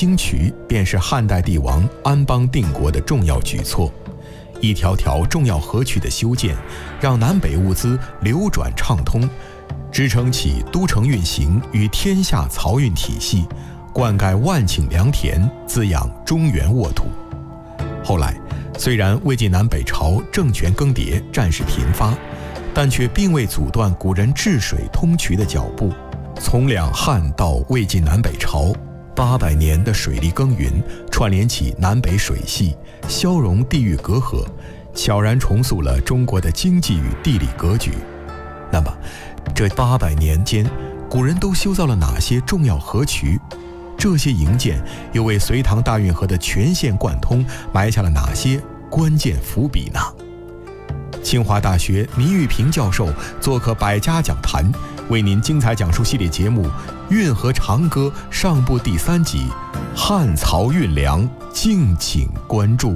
兴渠便是汉代帝王安邦定国的重要举措。一条条重要河渠的修建，让南北物资流转畅通，支撑起都城运行与天下漕运体系，灌溉万顷良田，滋养中原沃土。后来，虽然魏晋南北朝政权更迭，战事频发，但却并未阻断古人治水通渠的脚步。从两汉到魏晋南北朝，800年的水利耕耘，串联起南北水系，消融地域隔阂，悄然重塑了中国的经济与地理格局。那么，这800年间，古人都修造了哪些重要河渠？这些营建又为隋唐大运河的全线贯通埋下了哪些关键伏笔呢？清华大学倪玉平教授做客百家讲坛，为您精彩讲述系列节目《运河长歌》上部第3集《汉漕运粮》，敬请关注。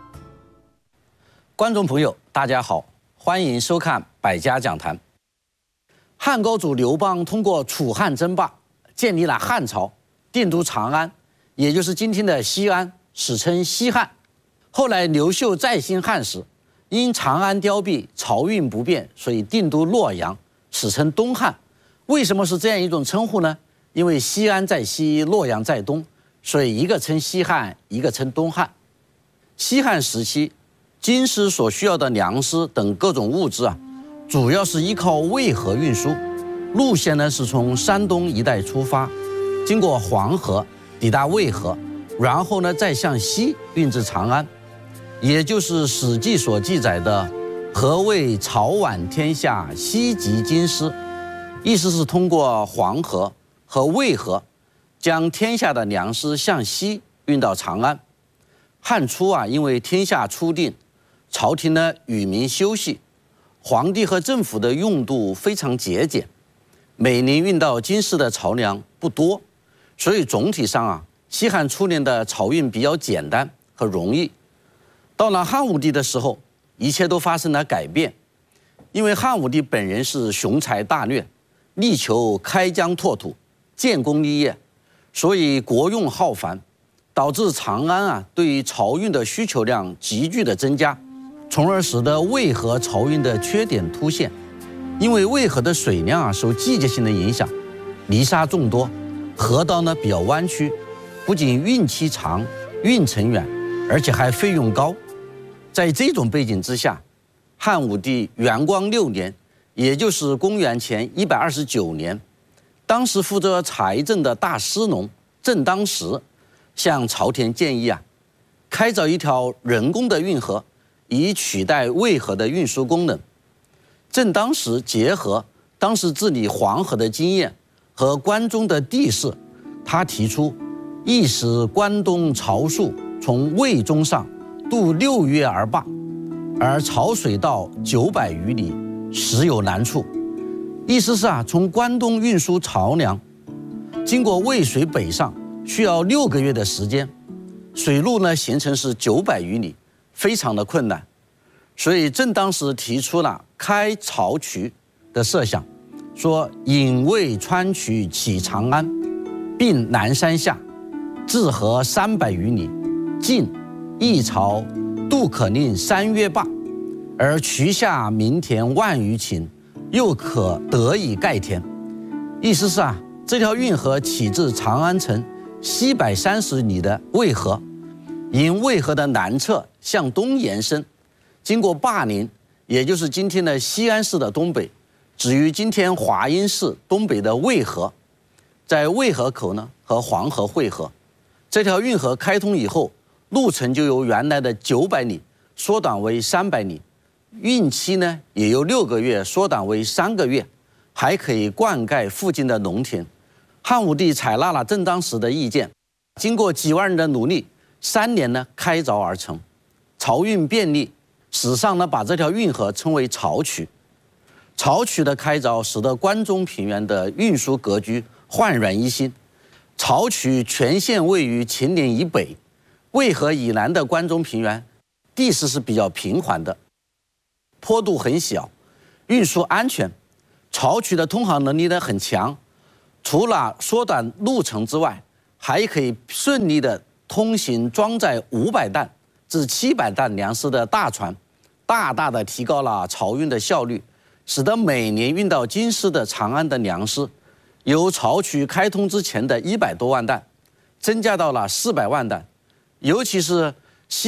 观众朋友，大家好，欢迎收看百家讲坛。汉高祖刘邦通过楚汉争霸，建立了汉朝，定都长安，也就是今天的西安，史称西汉。后来刘秀再兴汉时，因长安凋敝，漕运不便，所以定都洛阳，史称东汉。为什么是这样一种称呼呢？因为西安在西，洛阳在东，所以一个称西汉，一个称东汉。西汉时期，京师所需要的粮食等各种物资主要是依靠渭河运输，路线呢是从山东一带出发，经过黄河，抵达渭河，然后呢再向西运至长安，也就是《史记》所记载的“河渭漕宛天下，西及京师”，意思是通过黄河和渭河，将天下的粮食向西运到长安。汉初因为天下初定，朝廷呢与民休息，皇帝和政府的用度非常节俭，每年运到京师的漕粮不多，所以总体上西汉初年的漕运比较简单和容易。到了汉武帝的时候，一切都发生了改变，因为汉武帝本人是雄才大略，力求开疆拓土、建功立业，所以国用浩繁，导致长安对于漕运的需求量急剧的增加，从而使得渭河漕运的缺点凸现。因为渭河的水量受季节性的影响，泥沙众多，河道呢比较弯曲，不仅运期长、运程远，而且还费用高。在这种背景之下，汉武帝元光6年，也就是公元前129年，当时负责财政的大司农郑当时向朝廷建议开凿一条人工的运河，以取代渭河的运输功能。郑当时结合当时治理黄河的经验和关中的地势，他提出亦使关东漕戍从渭中上渡6月而罢，而漕水道900余里，实有难处。意思是从关东运输漕粮，经过渭水北上需要6个月的时间，水路呢行程是900余里，非常的困难。所以郑当时提出了开漕渠的设想，说引渭川渠起长安，并南山下，至河300余里，进一漕渡可令3月罢，而渠下民田万余顷，又可得以盖田。意思是这条运河起自长安城西130里的渭河，沿渭河的南侧向东延伸，经过灞陵，也就是今天的西安市的东北，止于今天华阴市东北的渭河，在渭河口呢和黄河汇合。这条运河开通以后，路程就由原来的900里缩短为300里，运期呢也由6个月缩短为3个月，还可以灌溉附近的农田。汉武帝采纳了郑当时的意见，经过几万人的努力，3年呢开凿而成，漕运便利。史上呢把这条运河称为漕渠。漕渠的开凿使得关中平原的运输格局焕然一新。漕渠全线位于秦岭以北，渭河以南的关中平原地势是比较平缓的，坡度很小，运输安全。漕渠的通航能力呢很强，除了缩短路程之外， 还可以顺利的通行装载500担至700担粮食的大船，大大的提高了漕运的效率，使得每年运到京师的长安的粮食，由漕渠开通之前的100多万担，增加到了400万担。尤其是